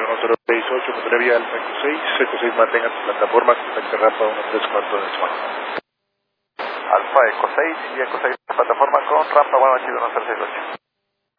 1068, Monterrey Alfa Eco 6, Eco 6 mantenga tu plataforma, contacte rampa 134 del suelo. Alfa Eco 6 y Eco 6 plataforma con rampa 181 168.